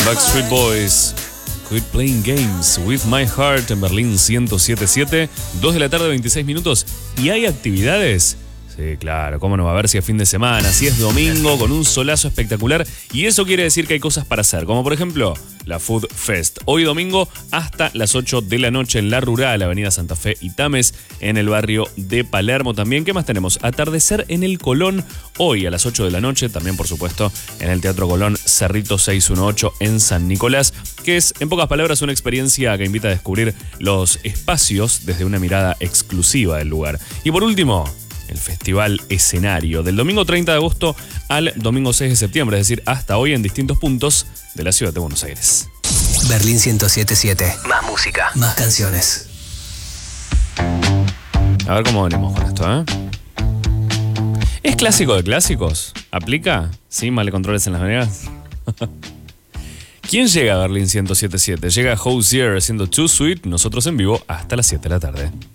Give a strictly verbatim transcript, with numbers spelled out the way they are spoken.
Backstreet Boys. Quit Playing Games with My Heart en Berlín ciento siete punto siete. dos de la tarde, veintiséis minutos. ¿Y hay actividades? Sí, claro, cómo no va a haber si es fin de semana, si es domingo, con un solazo espectacular. Y eso quiere decir que hay cosas para hacer, como por ejemplo la Food Fest. Hoy domingo hasta las ocho de la noche en La Rural, Avenida Santa Fe y Tames, en el barrio de Palermo también. ¿Qué más tenemos? Atardecer en el Colón, hoy a las ocho de la noche. También, por supuesto, en el Teatro Colón, Cerrito seiscientos dieciocho en San Nicolás, que es, en pocas palabras, una experiencia que invita a descubrir los espacios desde una mirada exclusiva del lugar. Y por último, el Festival Escenario, del domingo treinta de agosto al domingo seis de septiembre, es decir, hasta hoy en distintos puntos de la ciudad de Buenos Aires. Berlín ciento siete punto siete. Más música, más canciones. A ver cómo venimos con esto, ¿eh? ¿Es clásico de clásicos? ¿Aplica? ¿Sí? ¿Malecontroles en las veredas? ¿Quién llega a Berlín ciento siete punto siete? Llega Hozier haciendo Too Sweet, nosotros en vivo hasta las siete de la tarde.